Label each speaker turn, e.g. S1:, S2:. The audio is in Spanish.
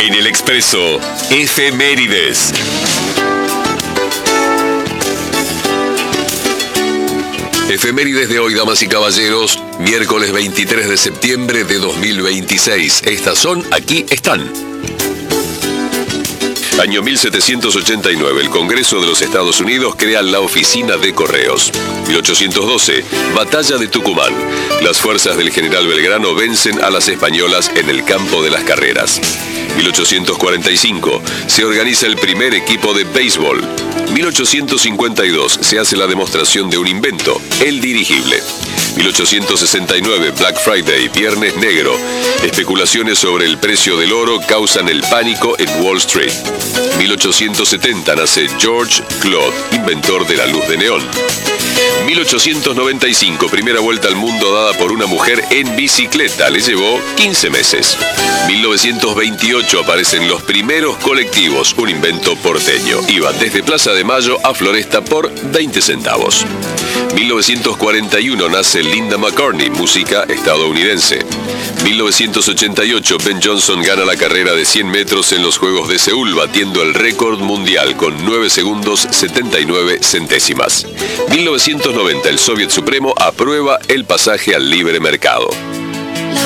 S1: En el Expreso, Efemérides. Efemérides de hoy, damas y caballeros, miércoles 23 de septiembre de 2026. Estas son, aquí están. Año 1789, el Congreso de los Estados Unidos crea la Oficina de Correos. 1812, Batalla de Tucumán. Las fuerzas del general Belgrano vencen a las españolas en el campo de las carreras. 1845, se organiza el primer equipo de béisbol. 1852, se hace la demostración de un invento, el dirigible. 1869, Black Friday, Viernes Negro. Especulaciones sobre el precio del oro causan el pánico en Wall Street. 1870 nace George Claude, inventor de la luz de neón. 1895, primera vuelta al mundo dada por una mujer en bicicleta, le llevó 15 meses. 1928 aparecen los primeros colectivos, un invento porteño. Iban desde Plaza de Mayo a Floresta por 20 centavos. 1941 nace Linda McCartney, música estadounidense. 1988, Ben Johnson gana la carrera de 100 metros en los Juegos de Seúl, batiendo el récord mundial con 9 segundos 79 centésimas. 1990, el Soviet Supremo aprueba el pasaje al libre mercado.